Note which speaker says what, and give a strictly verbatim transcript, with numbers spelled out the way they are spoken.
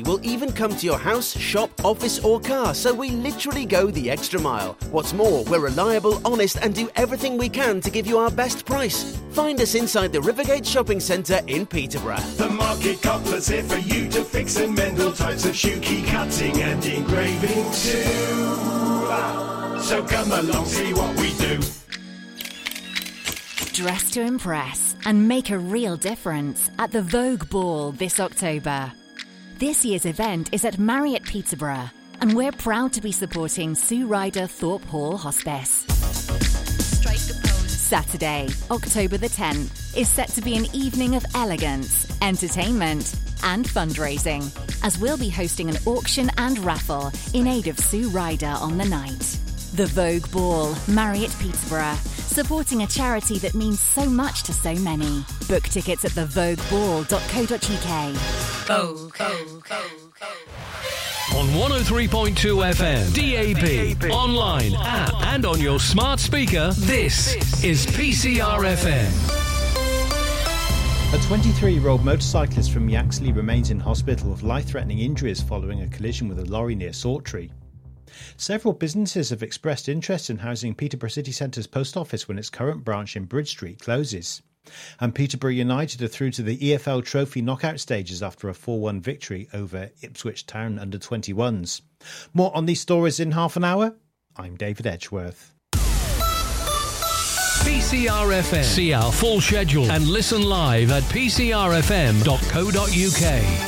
Speaker 1: will even come to your house, shop, office or car, so we literally go the extra mile. What's more, we're reliable, honest and do everything we can to give you our best price. Find us inside the Rivergate Shopping Centre in Peterborough.
Speaker 2: The Market Coupler's here for you to fix and mend all types of shoe key cutting and engraving too. So come along, see what we do.
Speaker 3: Dress to impress and make a real difference at the Vogue Ball this October. This year's event is at Marriott Peterborough, and we're proud to be supporting Sue Ryder Thorpe Hall Hospice. Saturday, October the tenth, is set to be an evening of elegance, entertainment and fundraising, as we'll be hosting an auction and raffle in aid of Sue Ryder on the night. The Vogue Ball, Marriott Peterborough, supporting a charity that means so much to so many. Book tickets at the vogue ball dot co dot uk.
Speaker 4: Vogue. On one oh three point two F M, D A B, online, app, and on your smart speaker, this is P C R F M.
Speaker 5: A twenty-three-year-old motorcyclist from Yaxley remains in hospital with life-threatening injuries following a collision with a lorry near Sawtrey. Several businesses have expressed interest in housing Peterborough City Centre's post office when its current branch in Bridge Street closes. And Peterborough United are through to the E F L Trophy knockout stages after a four one victory over Ipswich Town under twenty-ones. More on these stories in half an hour. I'm David Edgeworth.
Speaker 4: P C R F M. See our full schedule and listen live at p c r f m dot co dot uk.